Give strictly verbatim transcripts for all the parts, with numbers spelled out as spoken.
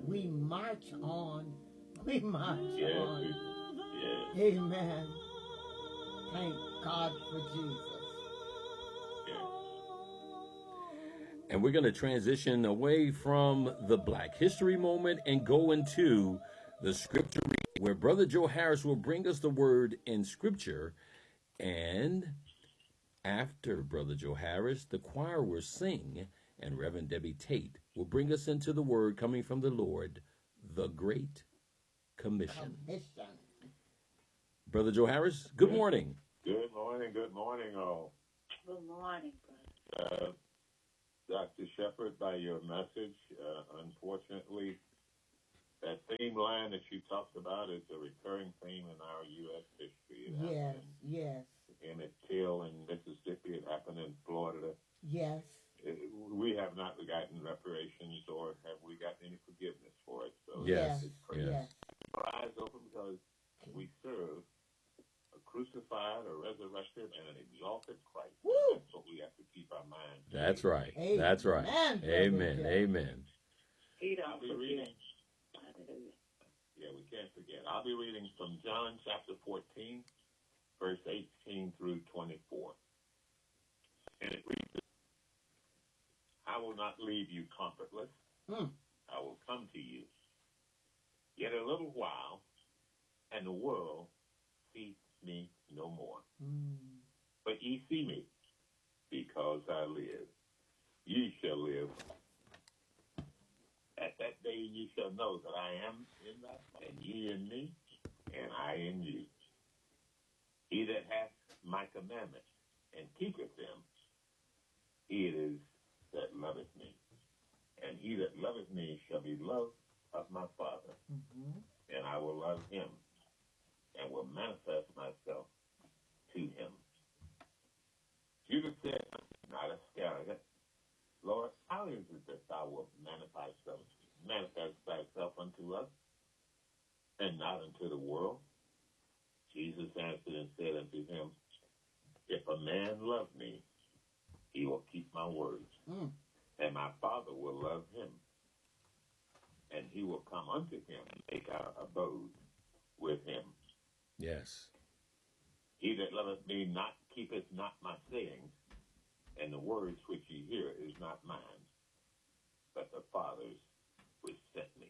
we march on. We march Yes. on. Yes. Amen. Thank God for Jesus. And we're going to transition away from the Black History moment and go into the scripture reading, where Brother Joe Harris will bring us the word in scripture. And after Brother Joe Harris, the choir will sing, and Reverend Debbie Tate will bring us into the word coming from the Lord, the Great Commission. Commission. Brother Joe Harris, good morning. Good morning. Good morning, all. Good morning, brother. Uh, Doctor Shepherd, by your message, uh, unfortunately, that theme line that you talked about is a recurring theme in our U S history. It Yes, happened yes, in Emmett Till in Mississippi. It happened in Florida. yes. It, we have not gotten reparations, or have we gotten any forgiveness for it. So Yes, it's yes. yes. our eyes open, because we serve a crucified, a resurrected, and an exalted Christ. Woo! That's what we have to keep our minds. That's right. Amen. That's right. Brother Amen. Joe. Amen. He I'll don't be forget. reading. Hallelujah. Yeah, we can't forget. I'll be reading from John chapter fourteen, verse eighteen through twenty-four. And it reads, I will not leave you comfortless. Mm. I will come to you. Yet a little while, and the world seeth me no more. Mm. But ye see me, because I live. Ye shall live. At that day ye shall know that I am in that, and ye in me, and I in you. He that hath my commandments and keepeth them, he it is that loveth me. And he that loveth me shall be loved of my Father, Mm-hmm. and I will love him, and will manifest myself to him. Judas said, not Iscariot, Lord, how is it that thou wilt manifest thyself, manifest thyself unto us, and not unto the world? Jesus answered and said unto him, if a man love me, he will keep my words, Mm. and my Father will love him, and he will come unto him and make our abode with him. Yes. He that loveth me not keepeth not my sayings, and the words which ye hear is not mine, but the Father's which sent me.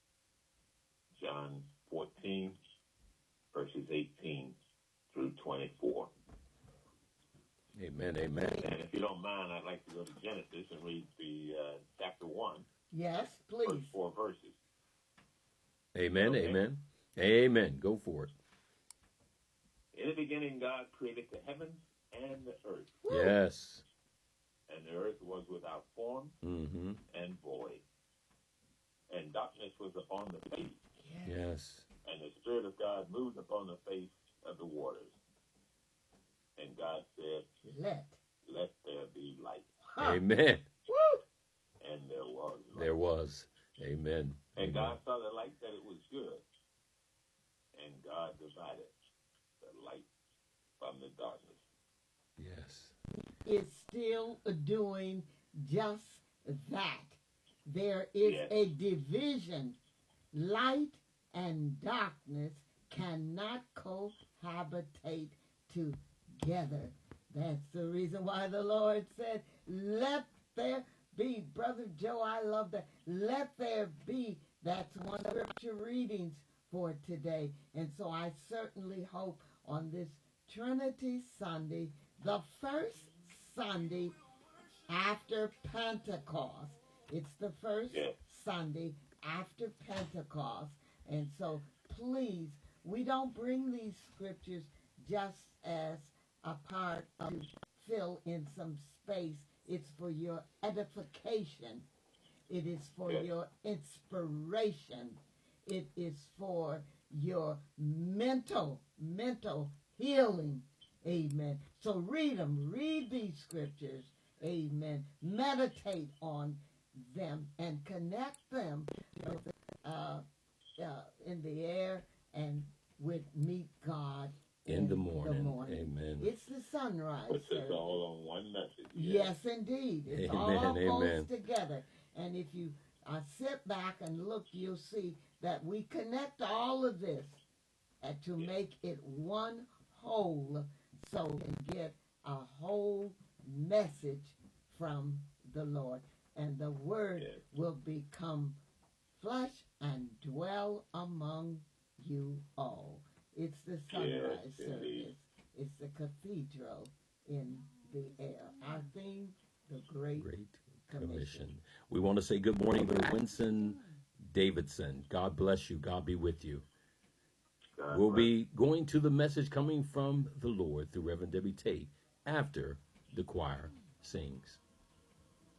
John fourteen, verses eighteen through twenty-four. Amen. Amen. And if you don't mind, I'd like to go to Genesis and read the uh, chapter one, Yes, first please. four verses. Amen. Okay. Amen. Amen. Go for it. In the beginning, God created the heavens and the earth, Woo. Yes. and the earth was without form Mm-hmm. and void, and darkness was upon the face, Yes. Yes. and the Spirit of God moved upon the face of the waters. And God said, Let. let there be light. Huh. Amen. Woo. And there was light. There was. Amen. And Amen. God saw the light that it was good. And God divided the light from the darkness. Yes. It's still doing just that. There is Yes. a division. Light and darkness cannot cohabitate together. That's the reason why the Lord said, let there be. Brother Joe, I love that. Let there be. That's one of the scripture readings for today. And so I certainly hope on this Trinity Sunday, the first Sunday after Pentecost. It's the first Yes. Sunday after Pentecost. And so please, we don't bring these scriptures just as a part of to fill in some space. It's for your edification. It is for Yes. your inspiration. It is for your mental, mental healing. Amen. So read them. Read these scriptures. Amen. Meditate on them and connect them with, uh, uh, in the air and with meet God In the morning. The morning. Amen. It's the sunrise. Puts us service. all on one message. Yes, indeed. It Amen, all amen. goes together. And if you uh, sit back and look, you'll see that we connect all of this and to make it one whole so we can get a whole message from the Lord. And the word Yes. will become flesh and dwell among you all. It's the sunrise Yes, service. indeed. It's the cathedral in the air. Our theme, the Great, Great Commission. Commission. We want to say good morning to Winston Davidson. God bless you. God be with you. God We'll bless. be going to the message coming from the Lord through Reverend Debbie Tate after the choir sings.